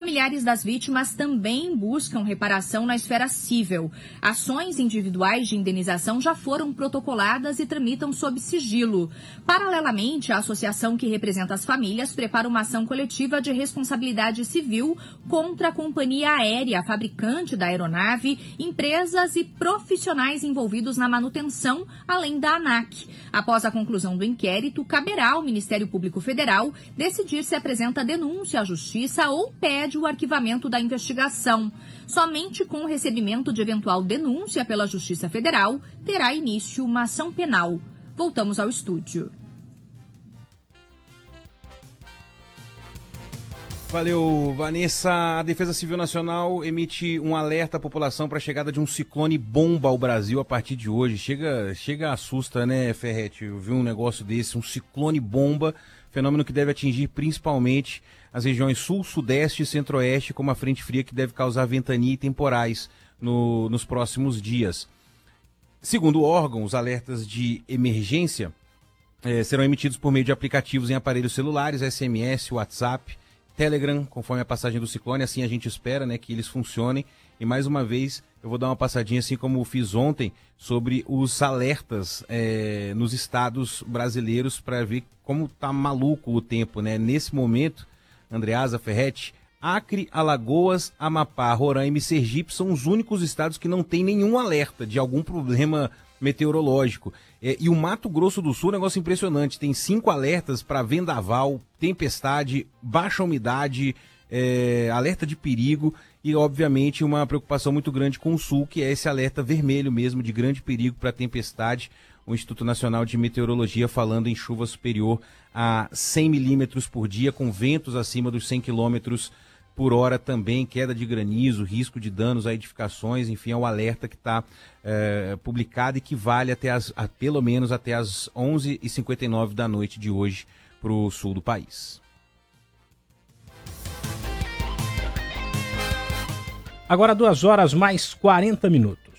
familiares das vítimas também buscam reparação na esfera civil. Ações individuais de indenização já foram protocoladas e tramitam sob sigilo. Paralelamente, a associação que representa as famílias prepara uma ação coletiva de responsabilidade civil contra a companhia aérea, fabricante da aeronave, empresas e profissionais envolvidos na manutenção, além da ANAC. Após a conclusão do inquérito, caberá ao Ministério Público Federal decidir se apresenta denúncia à Justiça ou pede o arquivamento da investigação. Somente com o recebimento de eventual denúncia pela Justiça Federal terá início uma ação penal. Voltamos ao estúdio. Valeu, Vanessa. A Defesa Civil Nacional emite um alerta à população para a chegada de um ciclone bomba ao Brasil a partir de hoje. Chega assusta, né, Ferretti? Eu vi um negócio desse, um ciclone bomba, fenômeno que deve atingir principalmente as regiões sul, sudeste e centro-oeste, como a frente fria que deve causar ventania e temporais nos próximos dias. Segundo o órgão, os alertas de emergência serão emitidos por meio de aplicativos em aparelhos celulares, SMS, WhatsApp, Telegram, conforme a passagem do ciclone. Assim a gente espera, né, que eles funcionem. E mais uma vez eu vou dar uma passadinha, assim como fiz ontem, sobre os alertas nos estados brasileiros para ver como tá maluco o tempo, né? Nesse momento, Andreasa, Ferretti, Acre, Alagoas, Amapá, Roraima e Sergipe são os únicos estados que não tem nenhum alerta de algum problema meteorológico. E o Mato Grosso do Sul é um negócio impressionante. Tem 5 alertas para vendaval, tempestade, baixa umidade, alerta de perigo e, obviamente, uma preocupação muito grande com o Sul, que é esse alerta vermelho mesmo, de grande perigo para tempestade. O Instituto Nacional de Meteorologia falando em chuva superior a 100 milímetros por dia, com ventos acima dos 100 quilômetros por hora também, queda de granizo, risco de danos a edificações, enfim, é o alerta que está publicado e que vale pelo menos até as 11h59 da noite de hoje para o sul do país. Agora 2 horas mais 40 minutos.